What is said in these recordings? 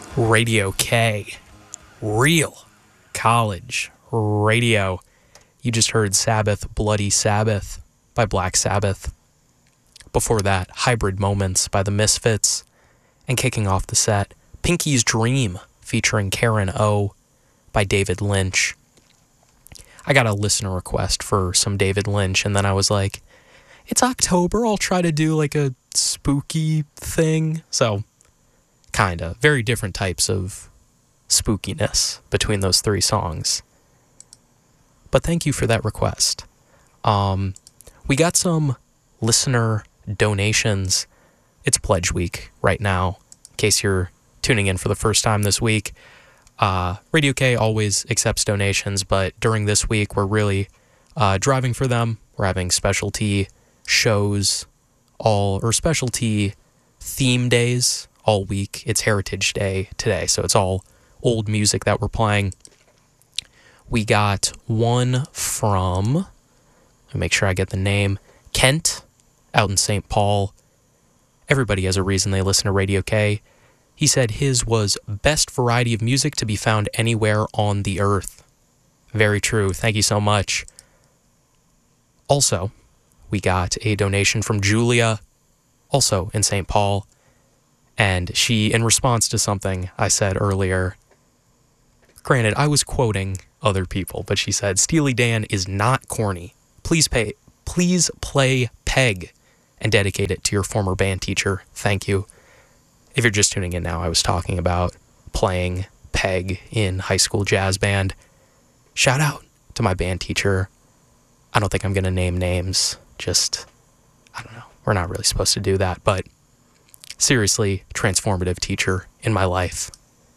Radio K, real college radio. You just heard Sabbath, Bloody Sabbath by Black Sabbath. Before that, Hybrid Moments by the Misfits. And kicking off the set, Pinky's Dream featuring Karen O by David Lynch. I got a listener request for some David Lynch, and then I was like, it's October, I'll try to do like a spooky thing. So, kinda. Very different types of spookiness between those three songs. But thank you for that request. We got some listener donations. It's Pledge Week right now, in case you're tuning in for the first time this week. Radio K always accepts donations, but during this week, we're really driving for them. We're having specialty shows, specialty theme days all week. It's Heritage Day today, so it's all old music that we're playing. We got one from, let me make sure I get the name, Kent, out in St. Paul. Everybody has a reason they listen to Radio K. He said his was best variety of music to be found anywhere on the earth. Very true. Thank you so much. Also, we got a donation from Julia, also in St. Paul. And she, in response to something I said earlier, granted, I was quoting other people, but she said, Steely Dan is not corny. Please play Peg and dedicate it to your former band teacher. Thank you. If you're just tuning in now, I was talking about playing Peg in high school jazz band. Shout out to my band teacher. I don't think I'm going to name names. I don't know. We're not really supposed to do that, but seriously, transformative teacher in my life.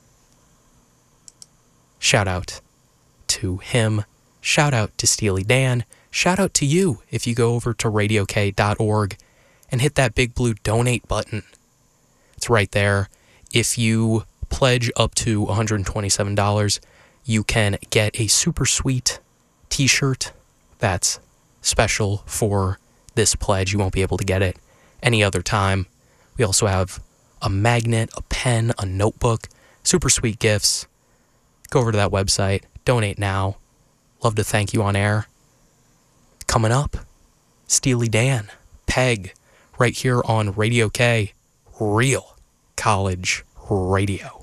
Shout out to him. Shout out to Steely Dan. Shout out to you if you go over to radiok.org and hit that big blue donate button. It's right there. If you pledge up to $127, you can get a super sweet t-shirt that's special for this pledge. You won't be able to get it any other time. We also have a magnet, a pen, a notebook, super sweet gifts. Go over to that website, donate now. Love to thank you on air. Coming up, Steely Dan, Peg, right here on Radio K, real college radio.